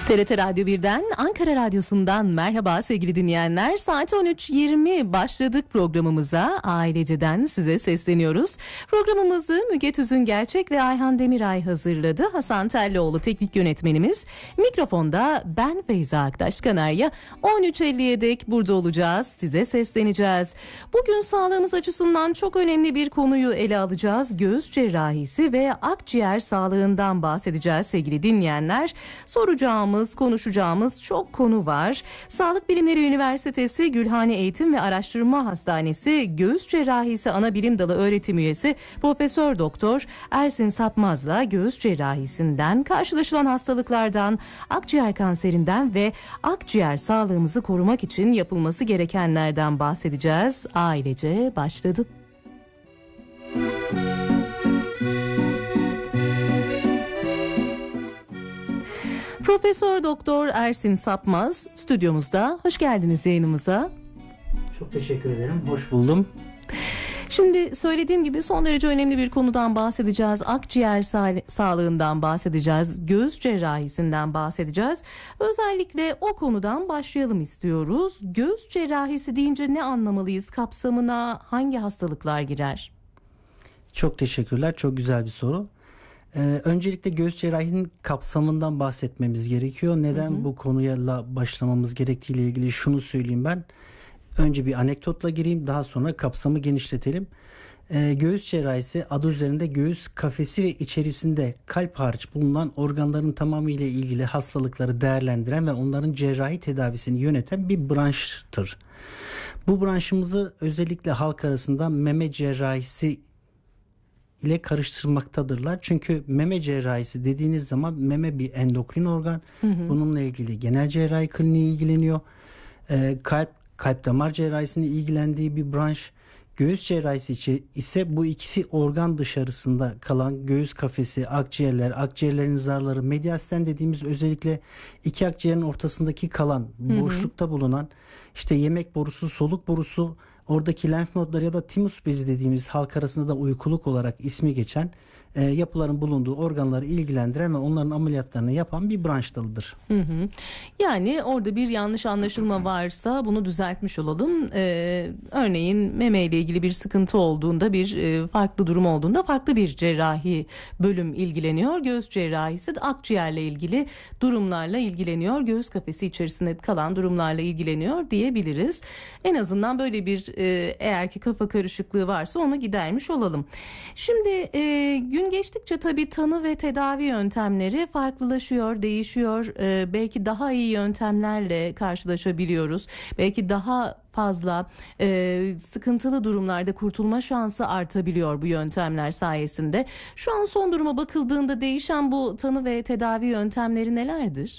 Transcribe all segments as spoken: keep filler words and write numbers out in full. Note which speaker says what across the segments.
Speaker 1: T R T Radyo birden Ankara Radyosu'ndan merhaba sevgili dinleyenler. Saat on üç yirmi başladık programımıza. Aileceden size sesleniyoruz. Programımızı Müge Tüzün Gerçek ve Ayhan Demiray hazırladı. Hasan Telloğlu teknik yönetmenimiz. Mikrofonda ben Feyza Aktaş Kanarya. on üç elliye dek burada olacağız. Size sesleneceğiz. Bugün sağlığımız açısından çok önemli bir konuyu ele alacağız. Göğüs cerrahisi ve akciğer sağlığından bahsedeceğiz sevgili dinleyenler. Soracağımız konuşacağımız çok konu var. Sağlık Bilimleri Üniversitesi Gülhane Eğitim ve Araştırma Hastanesi Göğüs Cerrahisi Anabilim Dalı öğretim üyesi Profesör Doktor Ersin Sapmaz'la göğüs cerrahisinden, karşılaşılan hastalıklardan, akciğer kanserinden ve akciğer sağlığımızı korumak için yapılması gerekenlerden bahsedeceğiz. Ailece başladı. Profesör Doktor Ersin Sapmaz stüdyomuzda. Hoş geldiniz yayınımıza.
Speaker 2: Çok teşekkür ederim. Hoş buldum.
Speaker 1: Şimdi söylediğim gibi son derece önemli bir konudan bahsedeceğiz. Akciğer sa- sağlığından bahsedeceğiz. Göğüs cerrahisinden bahsedeceğiz. Özellikle o konudan başlayalım istiyoruz. Göğüs cerrahisi deyince ne anlamalıyız? Kapsamına hangi hastalıklar girer?
Speaker 2: Çok teşekkürler. Çok güzel bir soru. Ee, öncelikle göğüs cerrahinin kapsamından bahsetmemiz gerekiyor. Neden hı hı. bu konuya başlamamız gerektiğiyle ilgili şunu söyleyeyim ben. Önce bir anekdotla gireyim, daha sonra kapsamı genişletelim. Ee, göğüs cerrahisi adı üzerinde göğüs kafesi ve içerisinde kalp hariç bulunan organların tamamı ile ilgili hastalıkları değerlendiren ve onların cerrahi tedavisini yöneten bir branştır. Bu branşımızı özellikle halk arasında meme cerrahisi ile karıştırmaktadırlar. Çünkü meme cerrahisi dediğiniz zaman meme bir endokrin organ. Hı hı. Bununla ilgili genel cerrahi kliniği ilgileniyor. Ee, kalp, kalp damar cerrahisinin ilgilendiği bir branş. Göğüs cerrahisi ise bu ikisi organ dışarısında kalan göğüs kafesi, akciğerler, akciğerlerin zarları, mediastin dediğimiz özellikle iki akciğerin ortasındaki kalan, boşlukta bulunan işte yemek borusu, soluk borusu, oradaki lenf nodları ya da timus bezi dediğimiz halk arasında da uykuluk olarak ismi geçen e, yapıların bulunduğu organları ilgilendiren ve onların ameliyatlarını yapan bir branş dalıdır.
Speaker 1: Hı hı. Yani orada bir yanlış anlaşılma varsa bunu düzeltmiş olalım. Ee, örneğin meme ile ilgili bir sıkıntı olduğunda, bir e, farklı durum olduğunda farklı bir cerrahi bölüm ilgileniyor. Göğüs cerrahisi de akciğerle ilgili durumlarla ilgileniyor. Göğüs kafesi içerisinde kalan durumlarla ilgileniyor diyebiliriz. En azından böyle bir e, eğer ki kafa karışıklığı varsa onu gidermiş olalım. Şimdi e, gün geçtikçe tabii tanı ve tedavi yöntemleri farklılaşıyor, değişiyor. Ee, belki daha iyi yöntemlerle karşılaşabiliyoruz. Belki daha fazla e, sıkıntılı durumlarda kurtulma şansı artabiliyor bu yöntemler sayesinde. Şu an son duruma bakıldığında değişen bu tanı ve tedavi yöntemleri nelerdir?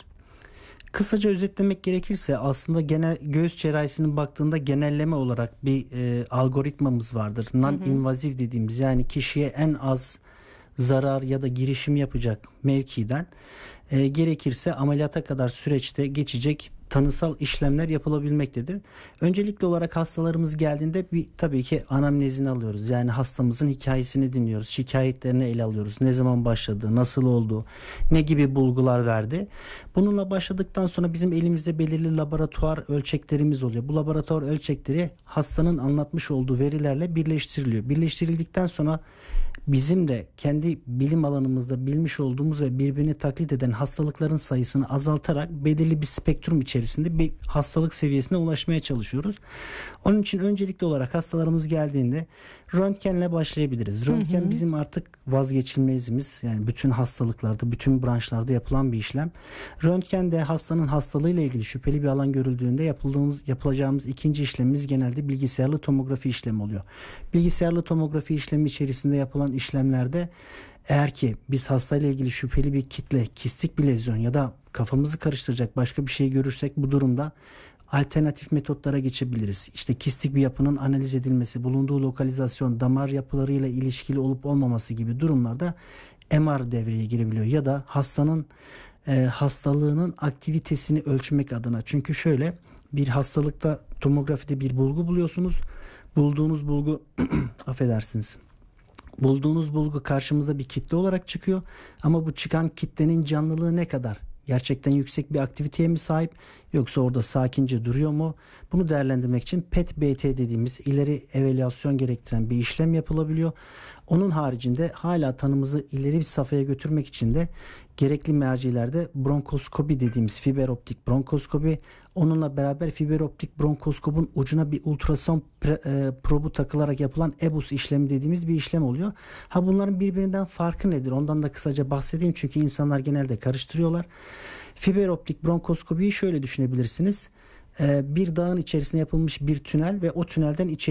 Speaker 2: Kısaca özetlemek gerekirse aslında genel göğüs cerrahisinin baktığında genelleme olarak bir e, algoritmamız vardır. Non-invaziv dediğimiz, yani kişiye en az zarar ya da girişim yapacak mevkiden e, gerekirse ameliyata kadar süreçte geçecek tanısal işlemler yapılabilmektedir. Öncelikli olarak hastalarımız geldiğinde bir tabii ki anamnezini alıyoruz. Yani hastamızın hikayesini dinliyoruz. Şikayetlerini ele alıyoruz. Ne zaman başladı, nasıl oldu, ne gibi bulgular verdi. Bununla başladıktan sonra bizim elimizde belirli laboratuvar ölçeklerimiz oluyor. Bu laboratuvar ölçekleri hastanın anlatmış olduğu verilerle birleştiriliyor. Birleştirildikten sonra bizim de kendi bilim alanımızda bilmiş olduğumuz ve birbirini taklit eden hastalıkların sayısını azaltarak belirli bir spektrum içerisinde bir hastalık seviyesine ulaşmaya çalışıyoruz. Onun için öncelikli olarak hastalarımız geldiğinde röntgenle başlayabiliriz. Röntgen hı hı. bizim artık vazgeçilmezimiz. Yani bütün hastalıklarda, bütün branşlarda yapılan bir işlem. Röntgende hastanın hastalığıyla ilgili şüpheli bir alan görüldüğünde yapıldığımız, yapılacağımız ikinci işlemimiz genelde bilgisayarlı tomografi işlemi oluyor. Bilgisayarlı tomografi işlemi içerisinde yapılan işlemlerde eğer ki biz hastayla ilgili şüpheli bir kitle, kistik bir lezyon ya da kafamızı karıştıracak başka bir şey görürsek bu durumda alternatif metotlara geçebiliriz. İşte kistik bir yapının analiz edilmesi, bulunduğu lokalizasyon, damar yapılarıyla ilişkili olup olmaması gibi durumlarda M R devreye girebiliyor. Ya da hastanın e, hastalığının aktivitesini ölçmek adına. Çünkü şöyle, bir hastalıkta tomografide bir bulgu buluyorsunuz. Bulduğunuz bulgu affedersiniz. Bulduğunuz bulgu karşımıza bir kitle olarak çıkıyor. Ama bu çıkan kitlenin canlılığı ne kadar? gerçekten yüksek bir aktiviteye mi sahip yoksa orada sakince duruyor mu? Bunu değerlendirmek için P E T B T dediğimiz ileri evalüasyon gerektiren bir işlem yapılabiliyor. Onun haricinde hala tanımızı ileri bir safhaya götürmek için de gerekli mercilerde bronkoskopi dediğimiz fiber optik bronkoskopi, onunla beraber fiber optik bronkoskopun ucuna bir ultrason pre, e, probu takılarak yapılan E B U S işlemi dediğimiz bir işlem oluyor. Ha bunların birbirinden farkı nedir? Ondan da kısaca bahsedeyim çünkü insanlar genelde karıştırıyorlar. Fiber optik bronkoskopiyi şöyle düşünebilirsiniz. E, bir dağın içerisine yapılmış bir tünel ve o tünelden içeri